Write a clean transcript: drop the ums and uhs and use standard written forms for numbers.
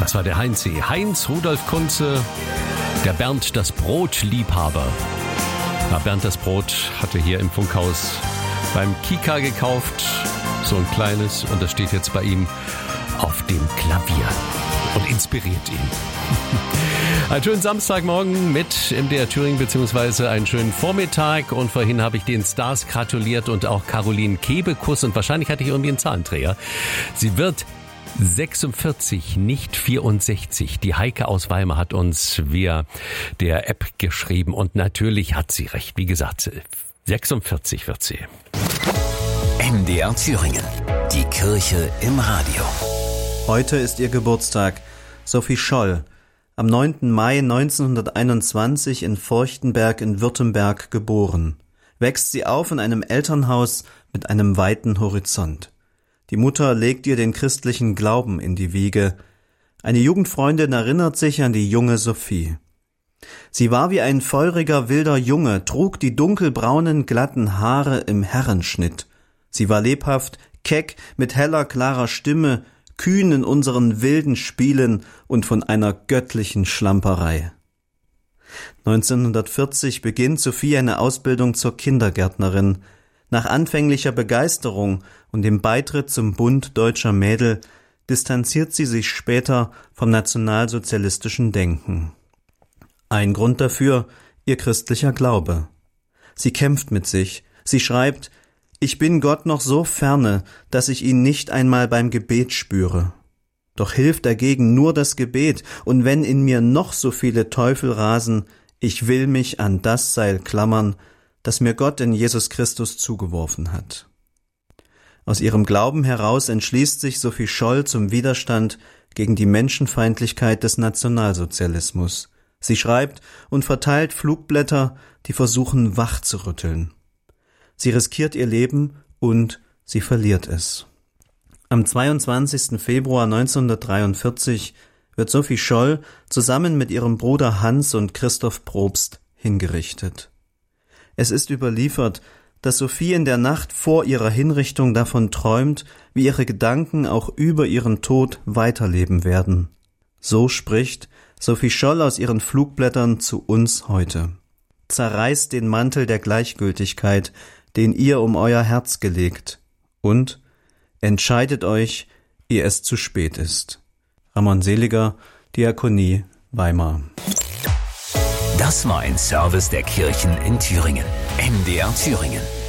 Das war der Heinzi. Heinz Rudolf Kunze, der Bernd das Brot-Liebhaber. Ja, Bernd das Brot hatte hier im Funkhaus beim Kika gekauft. So ein kleines. Und das steht jetzt bei ihm auf dem Klavier und inspiriert ihn. Einen schönen Samstagmorgen mit MDR Thüringen, beziehungsweise einen schönen Vormittag. Und vorhin habe ich den Stars gratuliert und auch Caroline Kebekus. Und wahrscheinlich hatte ich irgendwie einen Zahlendreher. Sie wird 46, nicht 64. Die Heike aus Weimar hat uns via der App geschrieben. Und natürlich hat sie recht. Wie gesagt, 46 wird sie. MDR Thüringen. Die Kirche im Radio. Heute ist ihr Geburtstag. Sophie Scholl. Am 9. Mai 1921 in Forchtenberg in Württemberg geboren, wächst sie auf in einem Elternhaus mit einem weiten Horizont. Die Mutter legt ihr den christlichen Glauben in die Wiege. Eine Jugendfreundin erinnert sich an die junge Sophie. Sie war wie ein feuriger wilder Junge, trug die dunkelbraunen glatten Haare im Herrenschnitt. Sie war lebhaft, keck, mit heller, klarer Stimme, kühn in unseren wilden Spielen und von einer göttlichen Schlamperei. 1940 beginnt Sophie eine Ausbildung zur Kindergärtnerin. Nach anfänglicher Begeisterung und dem Beitritt zum Bund Deutscher Mädel distanziert sie sich später vom nationalsozialistischen Denken. Ein Grund dafür ihr christlicher Glaube. Sie kämpft mit sich. Sie schreibt: Ich bin Gott noch so ferne, dass ich ihn nicht einmal beim Gebet spüre. Doch hilft dagegen nur das Gebet, und wenn in mir noch so viele Teufel rasen, ich will mich an das Seil klammern, das mir Gott in Jesus Christus zugeworfen hat. Aus ihrem Glauben heraus entschließt sich Sophie Scholl zum Widerstand gegen die Menschenfeindlichkeit des Nationalsozialismus. Sie schreibt und verteilt Flugblätter, die versuchen, wach zu rütteln. Sie riskiert ihr Leben und sie verliert es. Am 22. Februar 1943 wird Sophie Scholl zusammen mit ihrem Bruder Hans und Christoph Probst hingerichtet. Es ist überliefert, dass Sophie in der Nacht vor ihrer Hinrichtung davon träumt, wie ihre Gedanken auch über ihren Tod weiterleben werden. So spricht Sophie Scholl aus ihren Flugblättern zu uns heute. Zerreißt den Mantel der Gleichgültigkeit, den ihr um euer Herz gelegt, und entscheidet euch, ehe es zu spät ist. Ramon Seliger, Diakonie, Weimar. Das war ein Service der Kirchen in Thüringen. MDR Thüringen.